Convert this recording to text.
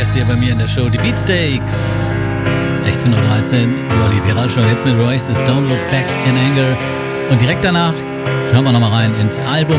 Gäste hier bei mir in der Show, die Beatsteaks. 16.13 Uhr, die Oliveira Show, jetzt mit Oasis, Don't Look Back in Anger. Und direkt danach schauen wir nochmal rein ins Album